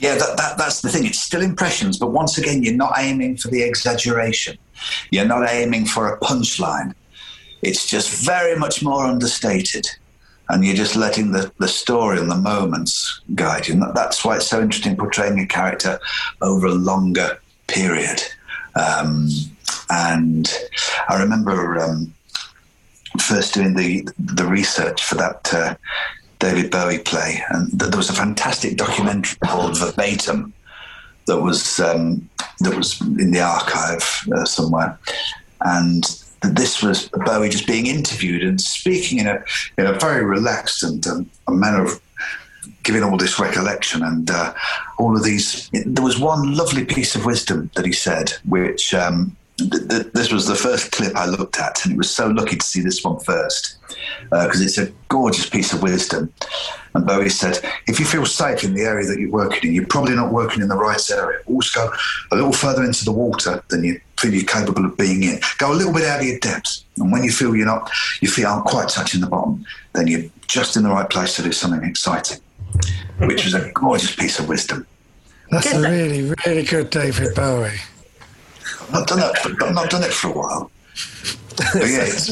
Yeah, that's the thing. It's still impressions, but once again, you're not aiming for the exaggeration. You're not aiming for a punchline. It's just very much more understated. And you're just letting the story and the moments guide you. And that's why it's so interesting portraying a character over a longer period. And I remember first doing the research for that David Bowie play, and there was a fantastic documentary called Verbatim that was in the archive somewhere, and this was Bowie just being interviewed and speaking in a very relaxed and a manner of giving all this recollection and all of these. There was one lovely piece of wisdom that he said, which this was the first clip I looked at, and it was so lucky to see this one first because it's a gorgeous piece of wisdom. And Bowie said, if you feel safe in the area that you're working in, you're probably not working in the right area. Always go a little further into the water than you feel you're capable of being in. Go a little bit out of your depth. And when you feel your feet aren't quite touching the bottom, then you're just in the right place to do something exciting, which was a gorgeous piece of wisdom. That's a really, really good David Bowie. I've not done it for a while. But yeah, it's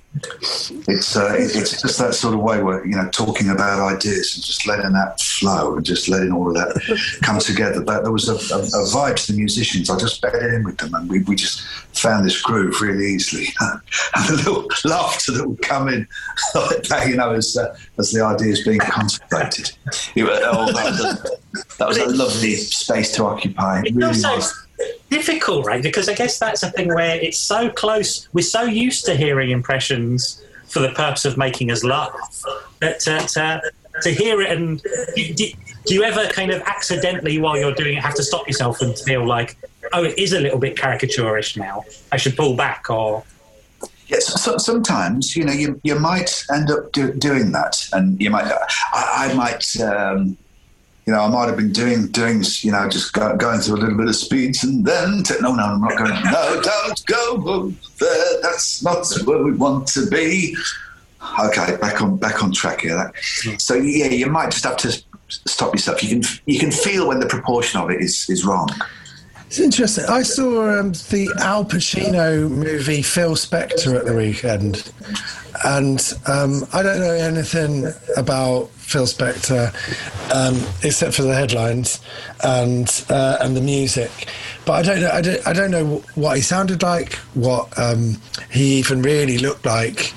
just that sort of way where, talking about ideas and just letting that flow and just letting all of that come together. But there was a vibe to the musicians. I just bedded in with them, and we just found this groove really easily. And the little laughter that would come in, like that, as the ideas being contemplated. That was a lovely space to occupy. It really was. Difficult, right? Because I guess that's a thing where it's so close. We're so used to hearing impressions for the purpose of making us laugh that to hear it. And do you ever kind of accidentally, while you're doing it, have to stop yourself and feel like, oh, it is a little bit caricaturish now, I should pull back? Or yes, sometimes you might end up doing that, and you might. I might. I might have been doing just going through a little bit of speeds, and then no, I'm not going. No, don't go there. That's not where we want to be. Okay, back on track here. So yeah, you might just have to stop yourself. You can feel when the proportion of it is wrong. It's interesting. I saw the Al Pacino movie Phil Spector at the weekend, and I don't know anything about Phil Spector except for the headlines and the music, but I don't know what he sounded like, what he even really looked like.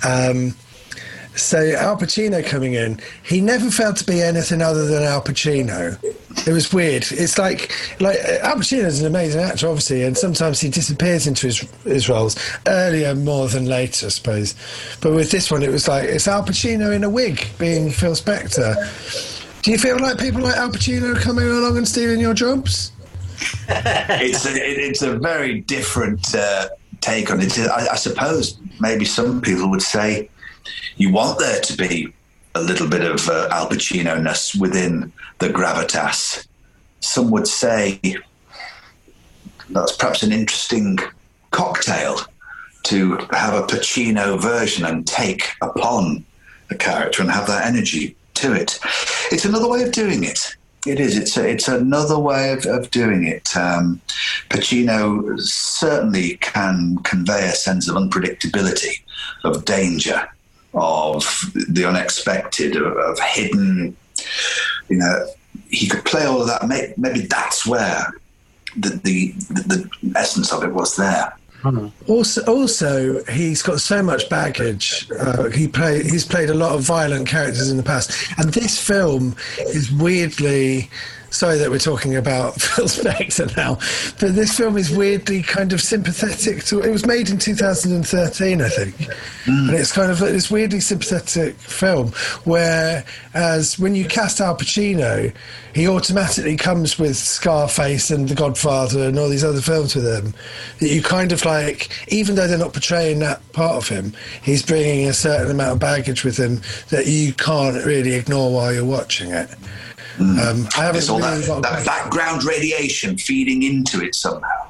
So Al Pacino coming in, he never felt to be anything other than Al Pacino. It was weird. It's like Al Pacino's an amazing actor, obviously, and sometimes he disappears into his roles earlier more than later, I suppose. But with this one, it was like it's Al Pacino in a wig being Phil Spector. Do you feel like people like Al Pacino are coming along and stealing your jobs? It's a very different take on it. I suppose maybe some people would say you want there to be a little bit of Al Pacino-ness within the gravitas. Some would say that's perhaps an interesting cocktail to have a Pacino version and take upon the character and have that energy to it. It's another way of doing it. It is. It's another way of doing it. Pacino certainly can convey a sense of unpredictability, of danger, of the unexpected, of hidden. He could play all of that. Maybe that's where the essence of it was there. Also, he's got so much baggage. He's played a lot of violent characters in the past, and this film is weirdly. Sorry that we're talking about Phil Spector now, but this film is weirdly kind of sympathetic to. It was made in 2013, I think, and it's kind of like this weirdly sympathetic film. Whereas when you cast Al Pacino, he automatically comes with Scarface and The Godfather and all these other films with him. That you kind of like, even though they're not portraying that part of him, he's bringing a certain amount of baggage with him that you can't really ignore while you're watching it. I haven't it's all really that background radiation feeding into it somehow.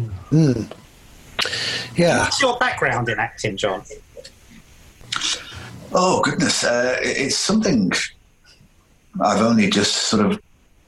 Yeah. What's your background in acting, John? Oh goodness, it's something I've only just sort of